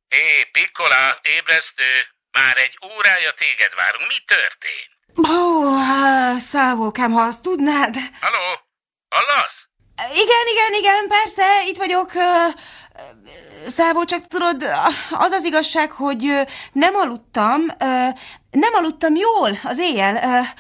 Hé, Piccola, ébresztő! Már egy órája téged várunk. Mi történt? Szávókám, ha azt tudnád. Halló? Hallasz? Igen, persze, itt vagyok. Szávó, csak tudod, az az igazság, hogy nem aludtam jól az éjjel.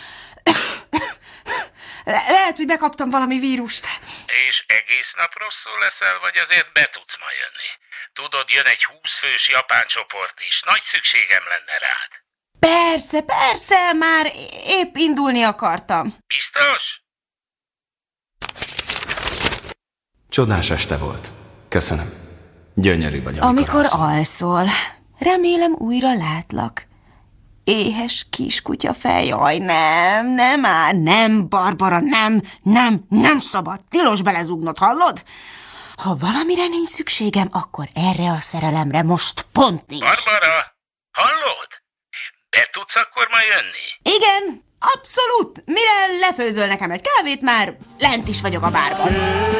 Lehet, hogy bekaptam valami vírust. És egész nap rosszul leszel, vagy azért be tudsz ma jönni? Tudod, jön egy 20 fős japán csoport is. Nagy szükségem lenne rád. Persze, már épp indulni akartam. Biztos? Csodás este volt. Köszönöm. Gyönyörű vagy, amikor alszol. Remélem újra látlak. Éhes kiskutya fej. Jaj, nem, Barbara, nem szabad. Tilos belezúgnod, hallod? Ha valamire nincs szükségem, akkor erre a szerelemre most pont nincs. Barbara, hallod? Be tudsz akkor ma jönni? Igen, abszolút. Mire lefőzöl nekem egy kávét, már lent is vagyok a bárban.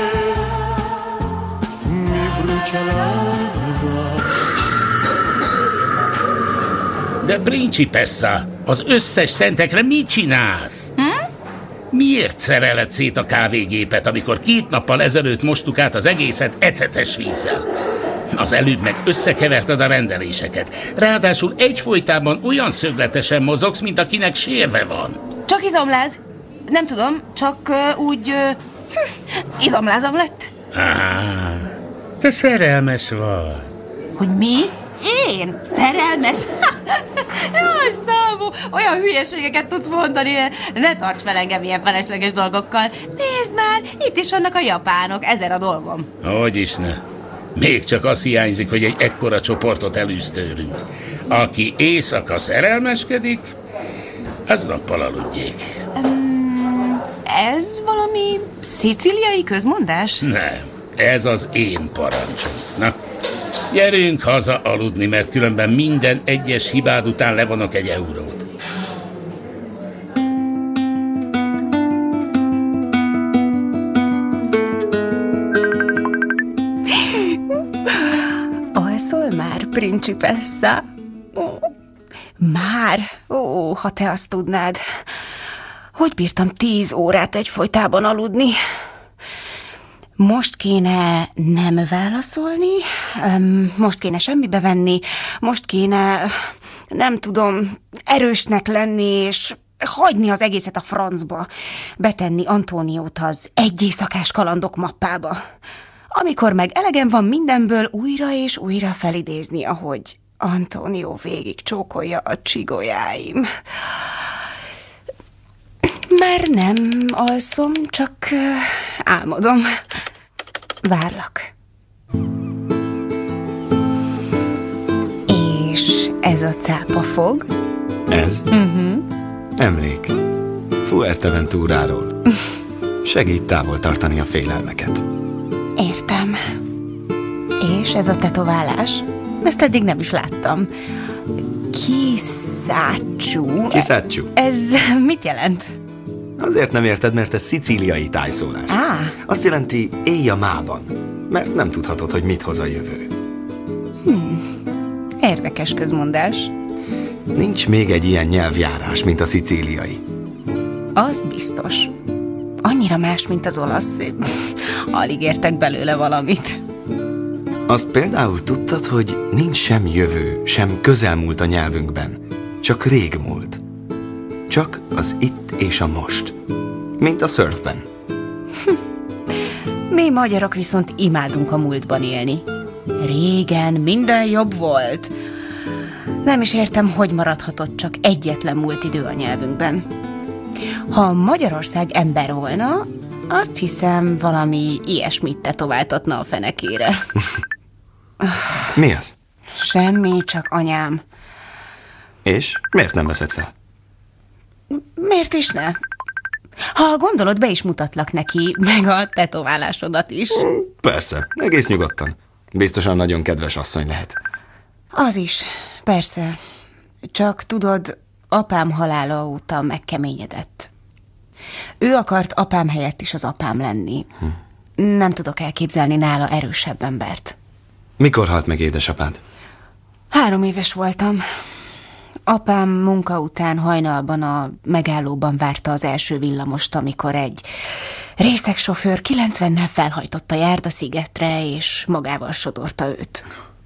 De Principessa, az összes szentekre mit csinálsz? Miért szereled szét a kávégépet, amikor 2 nappal ezelőtt mostuk át az egészet ecetes vízzel? Az előbb meg összekeverted a rendeléseket. Ráadásul egyfolytában olyan szögletesen mozogsz, mint akinek sérve van. Csak izomláz. Nem tudom, csak úgy izomlázam lett. Te szerelmes vagy. Hogy mi? Én? Szerelmes? Jaj, Szávó, olyan hülyeségeket tudsz mondani, ne tarts fel engem ilyen felesleges dolgokkal. Nézd már, itt is vannak a japánok, ezer a dolgom. Hogyis ne. Még csak az hiányzik, hogy egy ekkora csoportot elűz tőlünk. Aki éjszaka szerelmeskedik, az nappal aludjék. Ez valami szicíliai közmondás? Nem, ez az én parancsom. Na, gyerünk haza aludni, mert különben minden egyes hibád után levonok 1 eurót. Alszol már, Principessa? Már? Ha te azt tudnád. Hogy bírtam 10 órát egyfolytában aludni? Most kéne nem válaszolni, most kéne semmibe venni, most kéne, nem tudom, erősnek lenni, és hagyni az egészet a francba, betenni Antóniót az egy éjszakás kalandok mappába. Amikor meg elegem van mindenből, újra és újra felidézni, ahogy Antónió végig csókolja a csigolyáim. Már nem alszom, csak álmodom. Várlak. És ez a cápafog? Ez? Emlék. Fuerteventuráról. Segít távol tartani a félelmeket. Értem. És ez a tetoválás? Ezt eddig nem is láttam. Kisácsú. Kisácsú. Ez mit jelent? Azért nem érted, mert ez szicíliai tájszólás. Azt jelenti, élj a mában, mert nem tudhatod, hogy mit hoz a jövő. Érdekes közmondás. Nincs még egy ilyen nyelvjárás, mint a szicíliai. Az biztos. Annyira más, mint az olasz. Alig értek belőle valamit. Azt például tudtad, hogy nincs sem jövő, sem közelmúlt a nyelvünkben, csak régmúlt. Csak az itt és a most. Mint a szörfben. Mi magyarok viszont imádunk a múltban élni. Régen minden jobb volt. Nem is értem, hogy maradhatott csak egyetlen múlt idő a nyelvünkben. Ha Magyarország ember volna, azt hiszem valami ilyesmit tetováltatna a fenekére. Mi az? Semmi, csak anyám. És miért nem veszed fel? Miért is ne? Ha gondolod, be is mutatlak neki, meg a tetoválásodat is. Persze, egész nyugodtan. Biztosan nagyon kedves asszony lehet. Az is, persze. Csak tudod, apám halála óta megkeményedett. Ő akart apám helyett is az apám lenni. Nem tudok elképzelni nála erősebb embert. Mikor halt meg édesapád? 3 éves voltam. Apám munka után hajnalban a megállóban várta az első villamost, amikor egy részegsofőr 90-nel felhajtott a Járdaszigetre, és magával sodorta őt.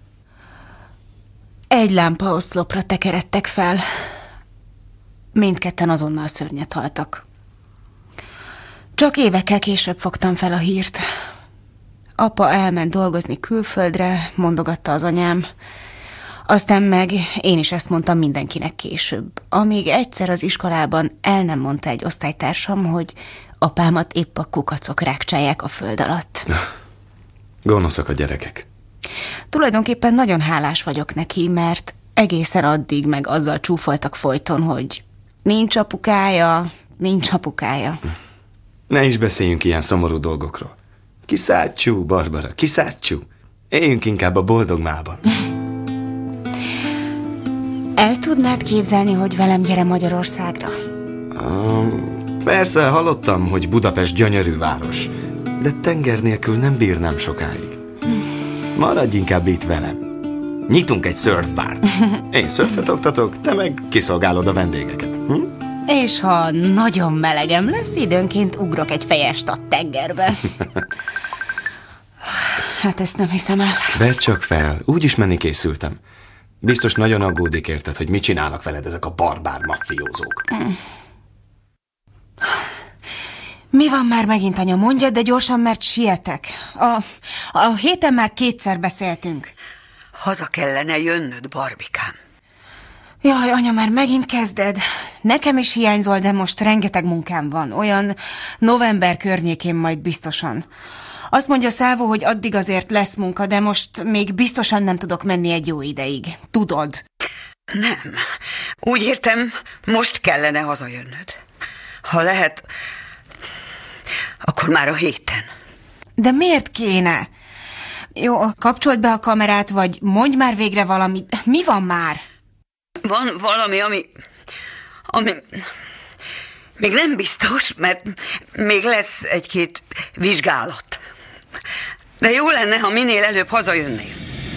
Egy lámpaoszlopra tekeredtek fel. Mindketten azonnal szörnyet haltak. Csak évekkel később fogtam fel a hírt. Apa elment dolgozni külföldre, mondogatta az anyám. Aztán meg én is ezt mondtam mindenkinek később, amíg egyszer az iskolában el nem mondta egy osztálytársam, hogy apámat épp a kukacok rákcsálják a föld alatt. Gonoszak a gyerekek. Tulajdonképpen nagyon hálás vagyok neki, mert egészen addig meg azzal csúfoltak folyton, hogy nincs apukája, nincs apukája. Ne is beszéljünk ilyen szomorú dolgokról. Kiszácsú, Barbara, kiszácsú. Éljünk inkább a boldog mában. El tudnád képzelni, hogy velem gyere Magyarországra? Persze, hallottam, hogy Budapest gyönyörű város, de tenger nélkül nem bírnám sokáig. Maradj inkább itt velem. Nyitunk egy szörfbárt. Én szörfet oktatok, te meg kiszolgálod a vendégeket. És ha nagyon melegem lesz, időnként ugrok egy fejest a tengerbe. Hát ezt nem hiszem el. Vedd csak fel, úgyis menni készültem. Biztos nagyon aggódik érted, hogy mit csinálnak veled ezek a barbár maffiózók. Mi van már megint, anya? Mondjad, de gyorsan, mert sietek. A héten már 2-szer beszéltünk. Haza kellene jönnöd, Barbikám. Jaj, anya, már megint kezded. Nekem is hiányzol, de most rengeteg munkám van. Olyan november környékén majd biztosan. Azt mondja Szávó, hogy addig azért lesz munka, de most még biztosan nem tudok menni egy jó ideig. Tudod? Nem. Úgy értem, most kellene hazajönnöd. Ha lehet, akkor már a héten. De miért kéne? Jó, kapcsold be a kamerát, vagy mondj már végre valamit. Mi van már? Van valami, ami még nem biztos, mert még lesz 1-2 vizsgálat. De jó lenne, ha minél előbb hazajönnél.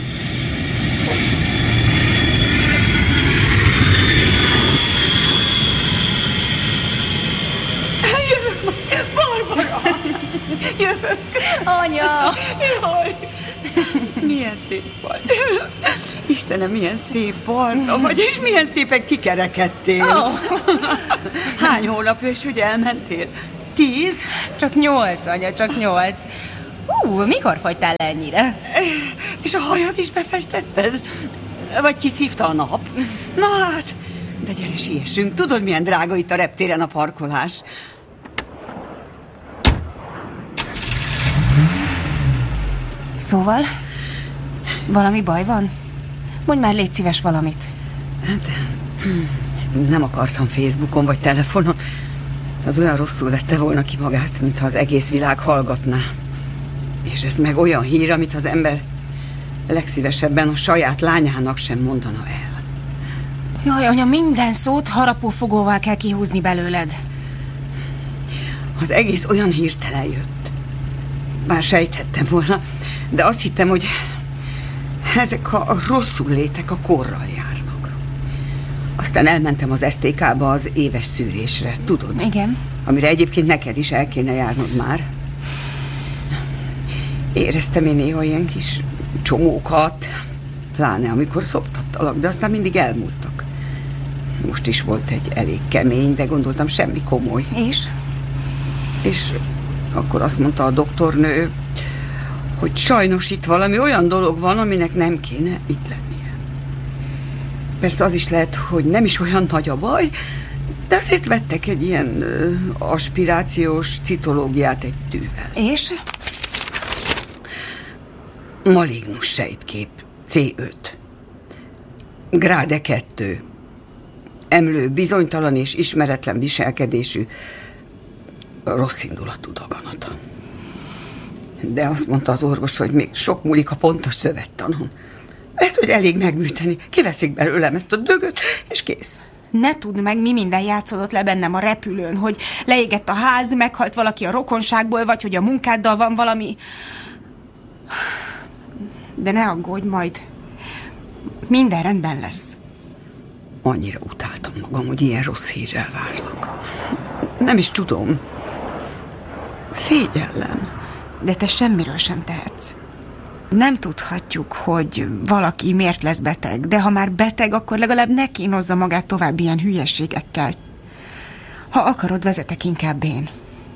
Jövök, Barbara! Jövök! Anya! Jaj! Milyen szép vagy! Istenem, milyen szép barna vagy, és milyen szépen kikerekedtél! Oh. Hány hónapja is, hogy elmentél? 10? Csak 8, anya, csak 8. Mikor fogytál ennyire? És a hajad is befestetted? Vagy kiszívta a nap? Na hát, de gyere, siessünk. Tudod, milyen drága itt a reptéren a parkolás? Szóval? Valami baj van? Mondj már, légy szíves valamit. Hát, nem akartam Facebookon vagy telefonon. Az olyan rosszul vette volna ki magát, mintha az egész világ hallgatná. És ez meg olyan hír, amit az ember legszívesebben a saját lányának sem mondana el. Jaj, anya, minden szót harapófogóval kell kihúzni belőled. Az egész olyan hirtelen jött. Bár sejthettem volna, de azt hittem, hogy ezek a rosszul létek a korral járnak. Aztán elmentem az STK-ba az éves szűrésre, tudod? Igen. Amire egyébként neked is el kéne járnod már. Éreztem én néha ilyen kis csomókat, pláne amikor szoptattalak, de aztán mindig elmúltak. Most is volt egy elég kemény, de gondoltam semmi komoly. És akkor azt mondta a doktornő, hogy sajnos itt valami olyan dolog van, aminek nem kéne itt lennie. Persze az is lehet, hogy nem is olyan nagy a baj, de azért vettek egy ilyen aspirációs citológiát egy tűvel. És? Malignus sejtkép, C5. Gráde 2. Emlő bizonytalan és ismeretlen viselkedésű, rosszindulatú daganata. De azt mondta az orvos, hogy még sok múlik a pontos szövettanon. Lehet, hogy elég megműteni. Kiveszik belőlem ezt a dögöt, és kész. Ne tudd meg, mi minden játszódott le bennem a repülőn, hogy leégett a ház, meghalt valaki a rokonságból, vagy hogy a munkáddal van valami... De ne aggódj, Minden rendben lesz. Annyira utáltam magam, hogy ilyen rossz hírrel várlak. Nem is tudom. Szégyellem. De te semmiről sem tehetsz. Nem tudhatjuk, hogy valaki miért lesz beteg, de ha már beteg, akkor legalább ne kínozza magát tovább ilyen hülyeségekkel. Ha akarod, vezetek inkább én.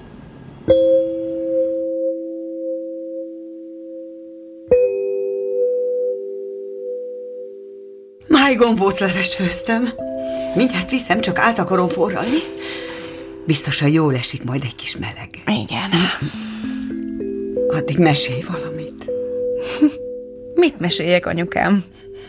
Májgombóclevest főztem. Mindjárt viszem, csak át akarom forralni. Biztosan jól esik majd egy kis meleg. Igen. Addig mesélj valamit. Mit meséljek, anyukám?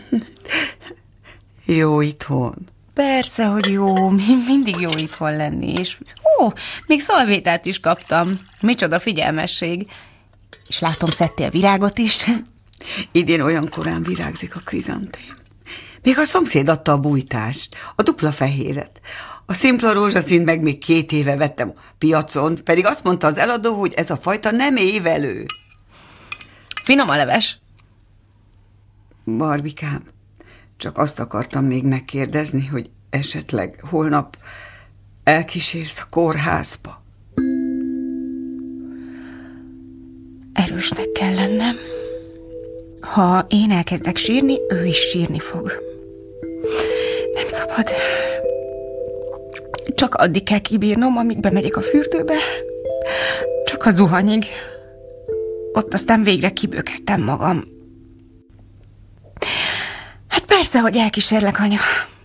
Jó itthon. Persze, hogy jó. Mindig jó itthon lenni. És még szalvétát is kaptam. Micsoda figyelmesség. És látom, szedtél virágot is. Idén olyan korán virágzik a krizantém. Még a szomszéd adta a bújtást, a dupla fehéret. A szimpla rózsaszínt meg még 2 éve vettem a piacon, pedig azt mondta az eladó, hogy ez a fajta nem évelő. Finom a leves. Barbikám, csak azt akartam még megkérdezni, hogy esetleg holnap elkísérsz a kórházba. Erősnek kell lennem. Ha én elkezdek sírni, ő is sírni fog. Nem szabad. Csak addig kell kibírnom, amíg bemegyek a fürdőbe. Csak a zuhanyig. Ott aztán végre kibőkedtem magam. Hát persze, hogy elkísérlek, anya.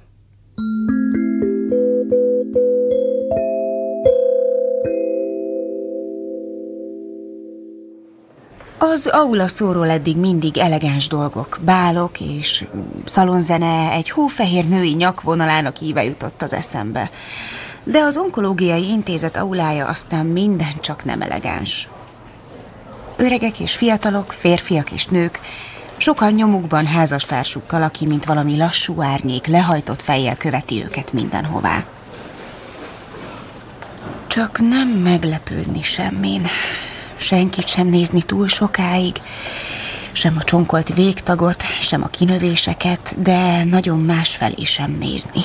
Az aula szóról eddig mindig elegáns dolgok, bálok és szalonzene egy hófehér női nyakvonalának íve jutott az eszembe. De az onkológiai intézet aulája aztán minden csak nem elegáns. Öregek és fiatalok, férfiak és nők, sokan nyomukban házastársukkal, aki mint valami lassú árnyék lehajtott fejjel követi őket mindenhová. Csak nem meglepődni semmin. Senkit sem nézni túl sokáig, sem a csonkolt végtagot, sem a kinövéseket, de nagyon másfelé sem nézni.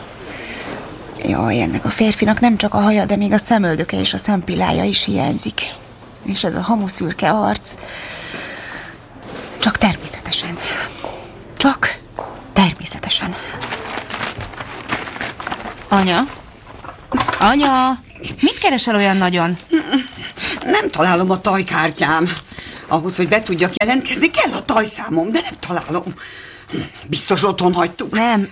Jaj, ennek a férfinak nem csak a haja, de még a szemöldöke és a szempillája is hiányzik. És ez a hamuszürke arc. Csak természetesen. Csak természetesen. Anya? Anya! Mit keresel olyan nagyon? Nem találom a tajkártyám. Ahhoz, hogy be tudjak jelentkezni, kell a tajszámom, de nem találom. Biztos otthon hagytuk. Nem.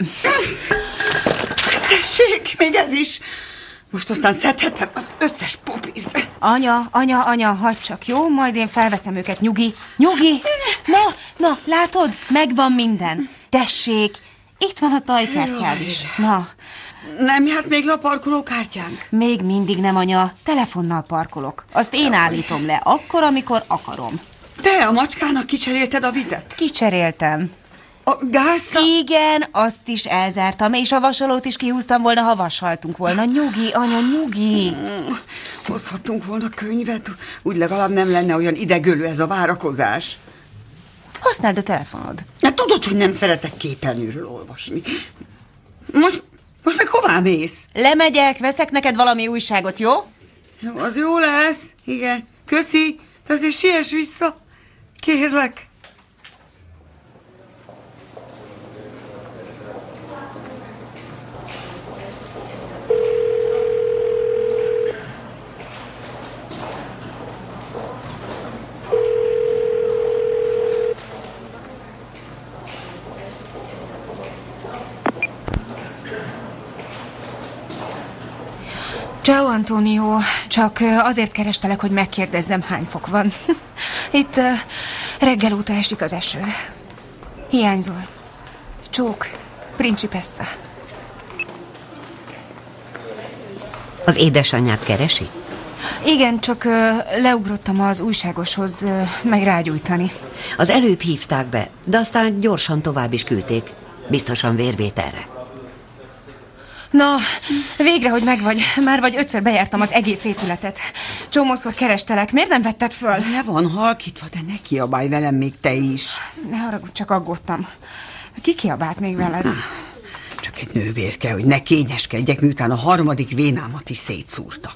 Tessék, még ez is. Most aztán szedhetem az összes popízt. Anya, hagyd csak, jó? Majd én felveszem őket, nyugi. Na, látod? Megvan minden. Tessék, itt van a tajkártyád is. Na. Nem járt még le a parkolókártyánk? Még mindig nem, anya. Telefonnal parkolok. Azt én állítom le, akkor, amikor akarom. De a macskának kicserélted a vizet? Kicseréltem. A gázt? Igen, azt is elzártam, és a vasalót is kihúztam volna, ha vasaltunk volna. Nyugi, anya, nyugi. Hozhattunk volna könyvet, úgy legalább nem lenne olyan idegölő ez a várakozás. Használd a telefonod. Hát tudod, hogy nem szeretek képernyőről olvasni. Most meg hová mész? Lemegyek, veszek neked valami újságot, jó? Jó, az jó lesz. Igen. Köszi, de azért siess vissza. Kérlek. Ciao, Antonio. Csak azért kerestelek, hogy megkérdezzem, hány fok van. Itt reggel óta esik az eső. Hiányzol. Csók, Principessa. Az édesanyját keresi? Igen, csak leugrottam az újságoshoz meg rágyújtani. Az előbb hívták be, de aztán gyorsan tovább is küldték. Biztosan vérvételre. Na, végre, hogy megvagy. Már vagy 5-ször bejártam az egész épületet. Csomószor kerestelek. Miért nem vetted föl? Le van halkítva, de ne kiabálj velem még te is. Ne haragudj, csak aggódtam. Ki kiabált még veled? Csak egy nővérke, hogy ne kényeskedjek, miután a 3. vénámat is szétszúrta.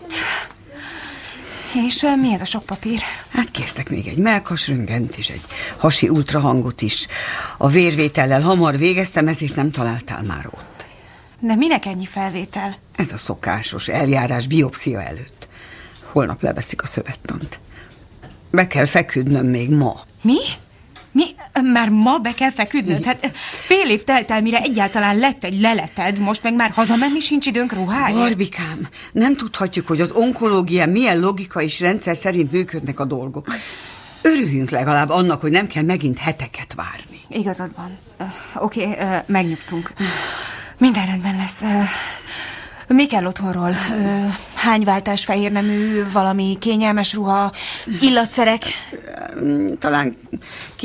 És mi ez a sok papír? Hát kértek még egy mellkasröntgent és egy hasi ultrahangot is. A vérvétellel hamar végeztem, ezért nem találtál már ott. De minek ennyi felvétel? Ez a szokásos eljárás biopszia előtt. Holnap leveszik a szövettant. Be kell feküdnöm még ma. Mi? Már ma be kell feküdnöd? Hát fél év telt el, mire egyáltalán lett egy leleted, most meg már hazamenni sincs időnk ruháért. Barbikám, nem tudhatjuk, hogy az onkológián milyen logika és rendszer szerint működnek a dolgok. Örüljünk legalább annak, hogy nem kell megint heteket várni. Igazad van. Oké, megnyugszunk. Minden rendben lesz. Mi kell otthonról? Hányváltás fehérnemű, valami kényelmes ruha, illatszerek? Talán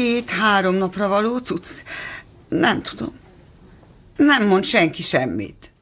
2-3 napra való cucc. Nem tudom. Nem mond senki semmit.